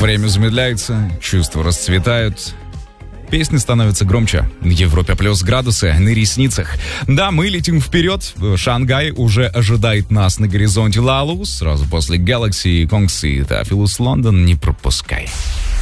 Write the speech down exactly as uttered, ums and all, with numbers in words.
Время замедляется, чувства расцветают. Песни становятся громче. В Европе плюс градусы на ресницах. Да, мы летим вперед. Шангай уже ожидает нас на горизонте. Лалу сразу после Galaxy, Конгси, Тафилус, Лондон. Не пропускай.